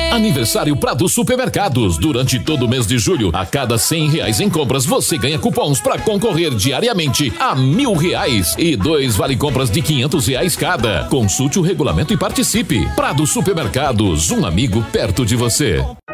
Aniversário Prado Supermercados. Durante todo o mês de julho, a cada R$100 em compras, você ganha cupons para concorrer diariamente a R$1.000 e 2 vale compras de R$500 cada. Consulte o regulamento e participe. Prado Supermercados, um amigo perto de você.